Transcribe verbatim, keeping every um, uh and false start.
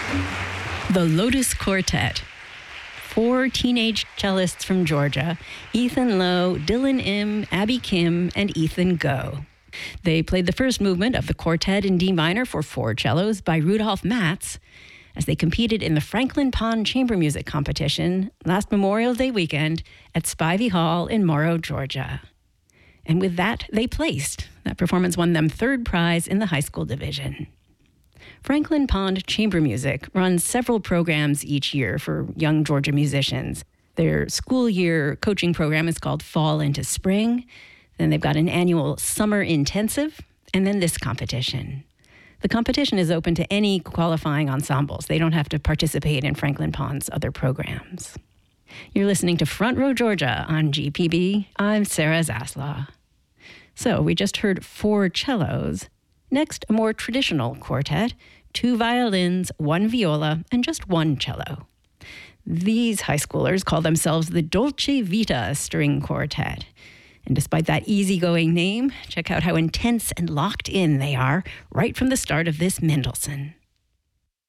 The Lotus Quartet. Four teenage cellists from Georgia, Ethan Lowe, Dylan Im, Abby Kim, and Ethan Go. They played the first movement of the quartet in D minor for four cellos by Rudolf Matz as they competed in the Franklin Pond Chamber Music Competition last Memorial Day weekend at Spivey Hall in Morrow, Georgia. And with that, they placed. That performance won them third prize in the high school division. Franklin Pond Chamber Music runs several programs each year for young Georgia musicians. Their school year coaching program is called Fall into Spring. Then they've got an annual Summer Intensive, and then this competition. The competition is open to any qualifying ensembles. They don't have to participate in Franklin Pond's other programs. You're listening to Front Row Georgia on G P B. I'm Sarah Zaslaw. So we just heard four cellos. Next, a more traditional quartet, two violins, one viola, and just one cello. These high schoolers call themselves the Dolce Vita String Quartet. And despite that easygoing name, check out how intense and locked in they are right from the start of this Mendelssohn.